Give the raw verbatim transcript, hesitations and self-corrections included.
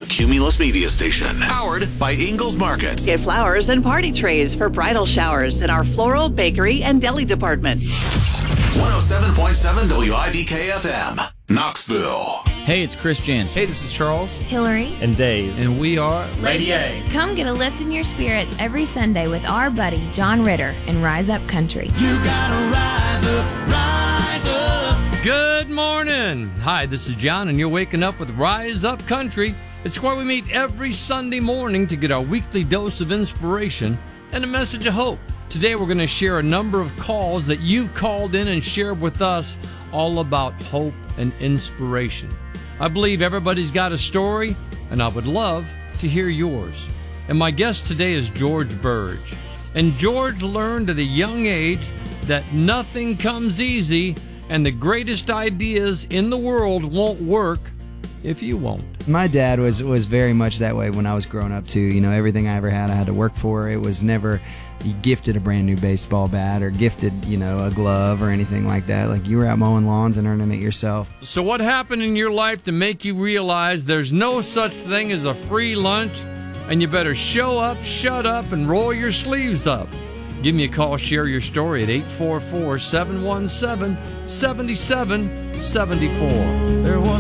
Cumulus Media Station. Powered by Ingles Market. Get flowers and party trays for bridal showers in our floral, bakery, and deli department. one oh seven point seven W I D K F M, Knoxville. Hey, it's Chris Jans. Hey, this is Charles. Hillary. And Dave. And we are Lady A. Come get a lift in your spirits every Sunday with our buddy, John Ritter, in Rise Up Country. You gotta rise up, rise up. Good morning. Hi, this is John, and you're waking up with Rise Up Country. It's where we meet every Sunday morning to get our weekly dose of inspiration and a message of hope. Today we're going to share a number of calls that you called in and shared with us all about hope and inspiration. I believe everybody's got a story, and I would love to hear yours. And my guest today is George Burge. And George learned at a young age that nothing comes easy, and the greatest ideas in the world won't work if you won't. My dad was was very much that way when I was growing up too. You know, everything I ever had I had to work for. It was never gifted a brand new baseball bat or gifted, you know, a glove or anything like that. Like, you were out mowing lawns and earning it yourself. So what happened in your life to make you realize there's no such thing as a free lunch, and you better show up, shut up, and roll your sleeves up? Give me a call, share your story at eight four four, seven one seven, seven seven seven four. There was